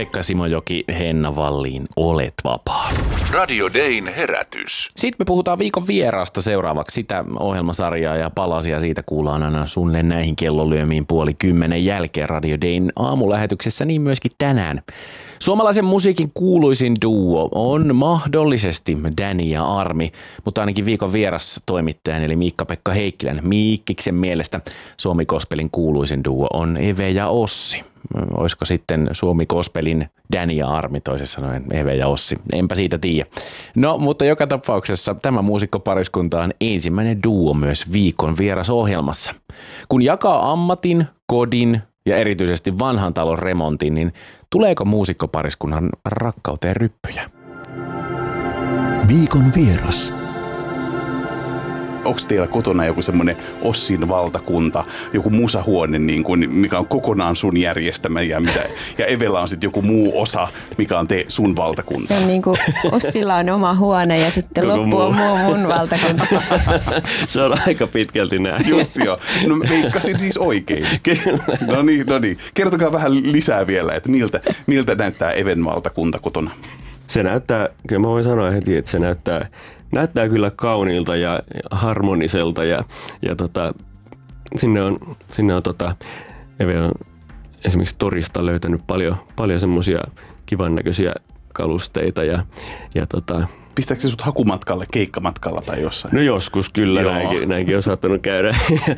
Pekka Simojoki, Henna Wallin, olet vapaa. Radio Dayn herätys. Sitten me puhutaan viikon vieraasta seuraavaksi. Sitä ohjelmasarjaa ja palasia siitä kuullaan aina suunnilleen näihin kellolyömiin 9:30 jälkeen Radio Dayn aamulähetyksessä, niin myöskin tänään. Suomalaisen musiikin kuuluisin duo on mahdollisesti Danny ja Armi, mutta ainakin viikon vieras toimittajan eli Miikka-Pekka Heikkilän Miikkiksen mielestä Suomi Gospelin kuuluisin duo on Eve ja Ossi. Olisiko sitten Suomi Gospelin Danny ja Armi, toisessa sanoen Eve ja Ossi? Enpä siitä tiedä. No, mutta joka tapauksessa tämä muusikkopariskunta on ensimmäinen duo myös viikon vierasohjelmassa. Kun jakaa ammatin, kodin ja erityisesti vanhan talon remontin, niin tuleeko muusikkopariskunnan rakkauteen ryppyjä? Viikon vieras. Onko teillä kotona joku semmoinen Ossin valtakunta, joku musahuone, niin kuin, mikä on kokonaan sun järjestämä ja Evellä on sitten joku muu osa, mikä on sun valtakunta? Se on niin kuin Ossilla on oma huone ja sitten loppu on mun valtakunta. Se on aika pitkälti näin. Just joo. No veikkasin siis oikein. No niin. Kertokaa vähän lisää vielä, että miltä näyttää Even valtakunta kotona? Se näyttää, kyllä mä voin sanoa heti, että se näyttää kyllä kauniilta ja harmoniselta ja sinne on Eve on esimerkiksi torista löytänyt paljon semmoisia kivan näköisiä kalusteita ja Pistääkö se sut hakumatkalle, keikkamatkalla tai jossain? No joskus kyllä, näinkin on saattanut käydä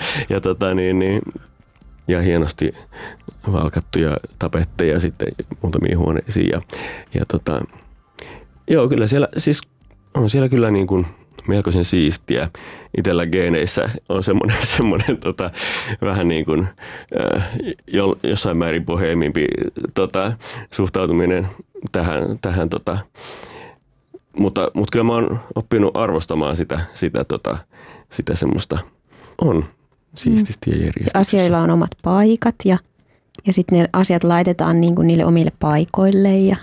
ja hienosti valkattuja tapetteja sitten muutamiin huoneisiin joo, kyllä siellä siis on siellä kyllä niin kuin melkoisen siistiä. Itsellä geeneissä on semmoinen vähän niin kuin jossain määrin boheemimpi suhtautuminen tähän mutta kyllä mä oon oppinut arvostamaan sitä semmoista on siististi ja järjestyksessä. Asioilla on omat paikat ja sitten ne asiat laitetaan niin kuin niille omille paikoille ja